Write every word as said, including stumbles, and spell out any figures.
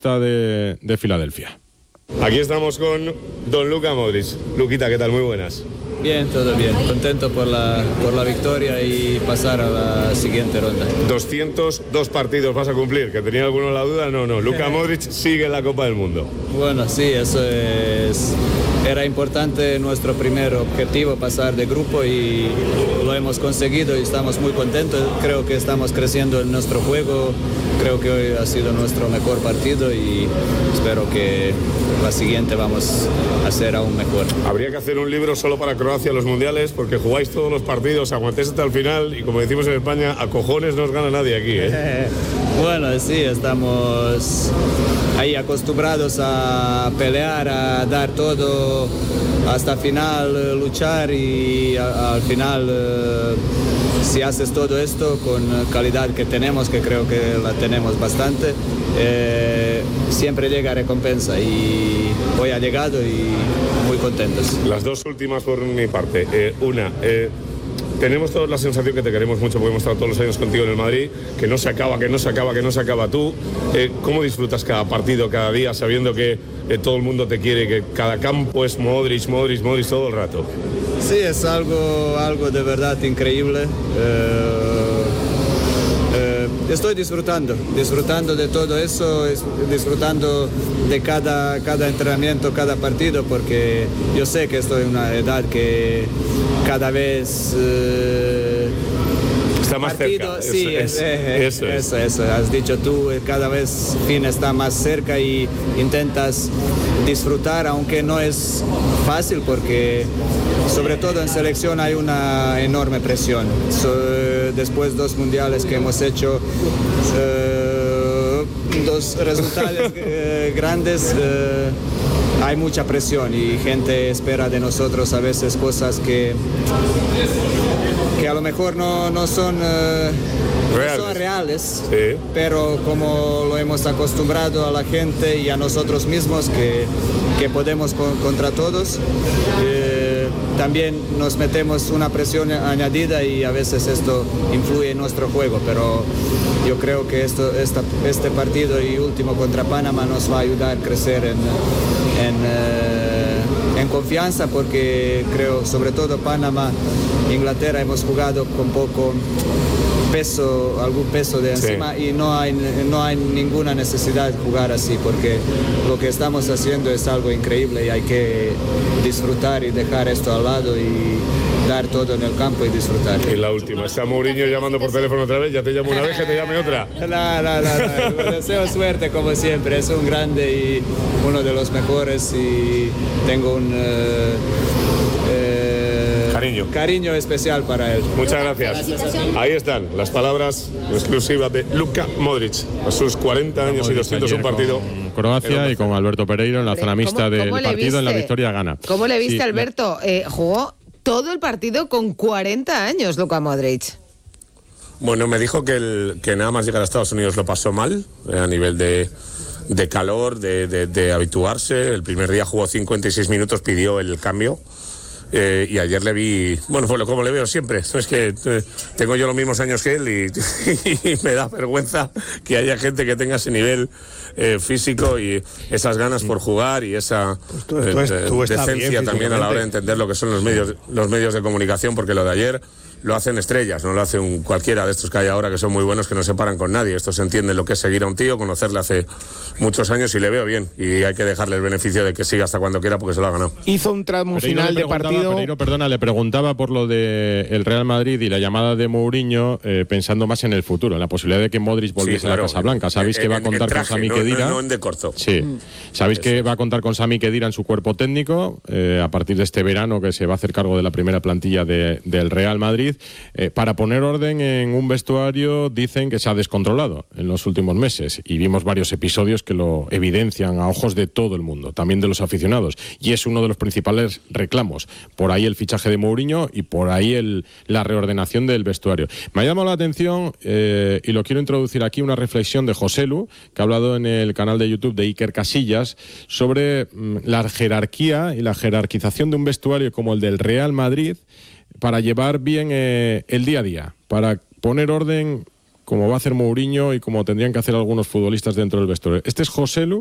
de, de Filadelfia. Aquí estamos con don Luka Modric. Luquita, ¿qué tal? Muy buenas. Bien, todo bien. Contento por la, por la victoria y pasar a la siguiente ronda. doscientos dos partidos vas a cumplir, que tenía alguno la duda. No, no, Luka Modric sigue en la Copa del Mundo. Bueno, sí, eso es... Era importante nuestro primer objetivo, pasar de grupo, y lo hemos conseguido y estamos muy contentos. Creo que estamos creciendo en nuestro juego. Creo que hoy ha sido nuestro mejor partido y espero que la siguiente vamos a hacer aún mejor. Habría que hacer un libro solo para Croacia, los mundiales, porque jugáis todos los partidos, aguantéis hasta el final y, como decimos en España, a cojones no os gana nadie aquí, ¿eh? Bueno, sí, estamos ahí acostumbrados a pelear, a dar todo hasta final, luchar, y a, al final, eh, si haces todo esto con calidad que tenemos, que creo que la tenemos bastante, eh, siempre llega recompensa, y hoy ha llegado y muy contentos. Las dos últimas por mi parte. Eh, una, eh, tenemos todos la sensación que te queremos mucho porque hemos estado todos los años contigo en el Madrid, que no se acaba, que no se acaba, que no se acaba. Tú, eh, ¿cómo disfrutas cada partido, cada día, sabiendo que eh, todo el mundo te quiere, que cada campo es Modric, Modric, Modric todo el rato? Sí, es algo, algo de verdad increíble. Eh, eh, estoy disfrutando, disfrutando de todo eso, es, disfrutando de cada, cada entrenamiento, cada partido, porque yo sé que estoy en una edad que cada vez... Eh, está más partido, cerca. Sí, es, es, eh, eso, eso, es. eso, has dicho tú, cada vez fin está más cerca y intentas disfrutar, aunque no es fácil, porque sobre todo en selección hay una enorme presión. So, después dos mundiales que hemos hecho, eh, dos resultados eh, grandes, eh, hay mucha presión y gente espera de nosotros a veces cosas que, que a lo mejor no, no son... Eh, reales. Son reales, sí. Pero como lo hemos acostumbrado a la gente y a nosotros mismos, que, que podemos con, contra todos, eh, también nos metemos una presión añadida y a veces esto influye en nuestro juego, pero yo creo que esto, esta, este partido y último contra Panamá nos va a ayudar a crecer en, en, eh, en confianza, porque creo, sobre todo Panamá, Inglaterra, hemos jugado con poco peso, algún peso de encima, sí. Y no hay, no hay ninguna necesidad de jugar así, porque lo que estamos haciendo es algo increíble y hay que disfrutar y dejar esto al lado y dar todo en el campo y disfrutar. Y la última, está Mourinho llamando por teléfono otra vez, ya te llamo una vez, que te llame otra. No, no, no, no. Deseo suerte como siempre, es un grande y uno de los mejores, y tengo un... Uh, Cariño. Cariño especial para él. Muchas gracias. Ahí están las palabras exclusivas de Luka Modric a sus cuarenta años y doscientos un partido. Con Croacia y con Alberto Pereiro en la zona mixta del partido, en la victoria gana. ¿Cómo le viste, sí, Alberto? Eh, jugó todo el partido con cuarenta años, Luka Modric. Bueno, me dijo que, el, que nada más llegar a Estados Unidos lo pasó mal, eh, a nivel de, de calor, de, de, de habituarse. El primer día jugó cincuenta y seis minutos, pidió el cambio. Eh, y ayer le vi, bueno, pues como le veo siempre, es que eh, tengo yo los mismos años que él y, y me da vergüenza que haya gente que tenga ese nivel eh, físico y esas ganas por jugar y esa pues tú, tú es, tú eh, decencia también a la hora de entender lo que son los medios, los medios de comunicación, porque lo de ayer lo hacen estrellas, no lo hace un cualquiera de estos que hay ahora, que son muy buenos, que no se paran con nadie. Esto se entiende lo que es seguir a un tío, conocerle hace muchos años, y le veo bien, y hay que dejarle el beneficio de que siga hasta cuando quiera, porque se lo ha ganado. Hizo un tramo Pereiro final de partido. Pereiro, perdona, le preguntaba por lo de el Real Madrid y la llamada de Mourinho, eh, pensando más en el futuro, en la posibilidad de que Modric volviese sí, claro, a la Casa Blanca. Sabéis en, que va a contar traje, con Sami no, Khedira. No, no en de corto. Sí. Mm. Sabéis Eso. que va a contar con Sami Khedira en su cuerpo técnico eh, a partir de este verano, que se va a hacer cargo de la primera plantilla de, del Real Madrid, eh, para poner orden en un vestuario. Dicen que se ha descontrolado en los últimos meses, y vimos varios episodios que lo evidencian a ojos de todo el mundo, también de los aficionados, y es uno de los principales reclamos. Por ahí el fichaje de Mourinho y por ahí el, la reordenación del vestuario. Me ha llamado la atención, eh, y lo quiero introducir aquí, una reflexión de Joselu, que ha hablado en el canal de YouTube de Iker Casillas sobre mm, la jerarquía y la jerarquización de un vestuario como el del Real Madrid, para llevar bien eh, el día a día, para poner orden como va a hacer Mourinho y como tendrían que hacer algunos futbolistas dentro del vestuario. Este es Joselu,